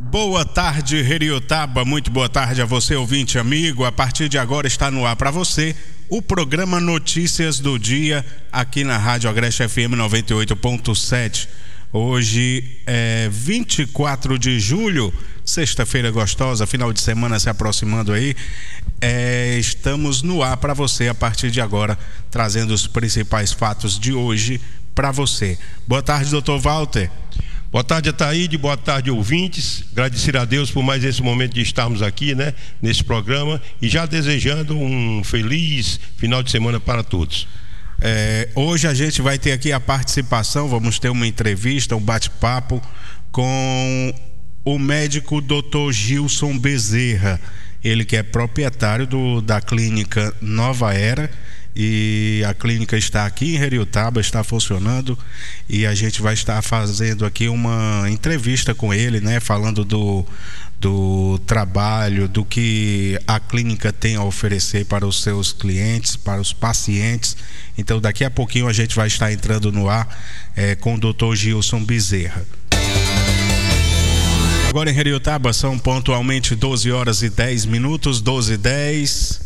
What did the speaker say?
Boa tarde, Heriotaba, muito boa tarde a você, ouvinte amigo. A partir de agora está no ar para você o programa Notícias do Dia aqui na Rádio Agreste FM 98.7. Hoje é 24 de julho, sexta-feira gostosa, final de semana se aproximando aí. Estamos no ar para você a partir de agora, trazendo os principais fatos de hoje para você. Boa tarde, doutor Walter. Boa tarde, Ataíde, boa tarde, ouvintes. Agradecer a Deus por mais esse momento de estarmos aqui, nesse programa, e já desejando um feliz final de semana para todos. Hoje a gente vai ter aqui a participação, vamos ter uma entrevista, um bate-papo com o médico Dr. Gilson Bezerra, ele que é proprietário da clínica Nova Era, e a clínica está aqui em Heriotaba, está funcionando, e a gente vai estar fazendo aqui uma entrevista com ele, falando do trabalho, do que a clínica tem a oferecer para os seus clientes, para os pacientes. Então daqui a pouquinho a gente vai estar entrando no ar com o Dr. Gilson Bezerra. Agora em Heriotaba são pontualmente 12 horas e 10 minutos, 12h10.